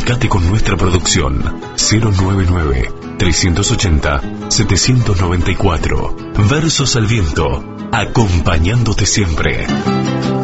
Comunicate con nuestra producción 099-380-794. Versos al viento, acompañándote siempre.